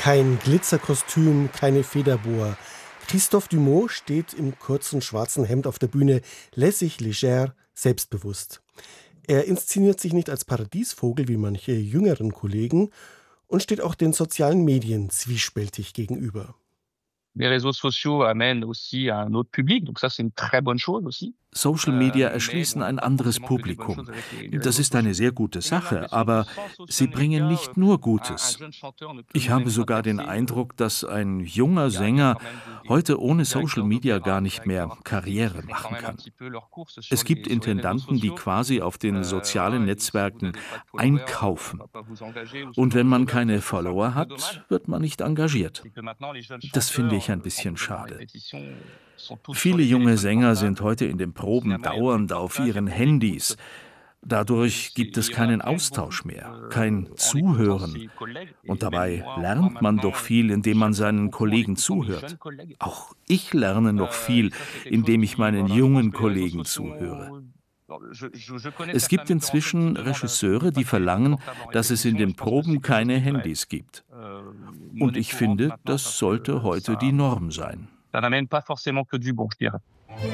Kein Glitzerkostüm, keine Federboa. Christophe Dumaux steht im kurzen schwarzen Hemd auf der Bühne, lässig, léger, selbstbewusst. Er inszeniert sich nicht als Paradiesvogel wie manche jüngeren Kollegen und steht auch den sozialen Medien zwiespältig gegenüber. Les réseaux sociaux amènent aussi un autre public, donc ça c'est une très bonne chose aussi. Social Media erschließen ein anderes Publikum. Das ist eine sehr gute Sache, aber sie bringen nicht nur Gutes. Ich habe sogar den Eindruck, dass ein junger Sänger heute ohne Social Media gar nicht mehr Karriere machen kann. Es gibt Intendanten, die quasi auf den sozialen Netzwerken einkaufen. Und wenn man keine Follower hat, wird man nicht engagiert. Das finde ich ein bisschen schade. Viele junge Sänger sind heute in den Proben dauernd auf ihren Handys. Dadurch gibt es keinen Austausch mehr, kein Zuhören. Und dabei lernt man doch viel, indem man seinen Kollegen zuhört. Auch ich lerne noch viel, indem ich meinen jungen Kollegen zuhöre. Es gibt inzwischen Regisseure, die verlangen, dass es in den Proben keine Handys gibt. Und ich finde, das sollte heute die Norm sein. Ça n'amène pas forcément que du bon, je dirais.